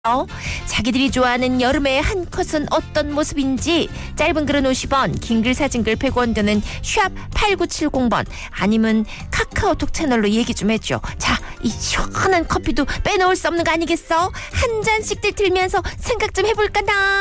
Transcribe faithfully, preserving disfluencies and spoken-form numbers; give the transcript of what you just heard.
어? 자기들이 좋아하는 여름의 한 컷은 어떤 모습인지 짧은 글은 오십 원, 긴 글 사진 글 백 원 드는 샵 팔구칠공 번 아니면 카카오톡 채널로 얘기 좀 해줘. 자, 이 시원한 커피도 빼놓을 수 없는 거 아니겠어? 한 잔씩들 들면서 생각 좀 해볼까나.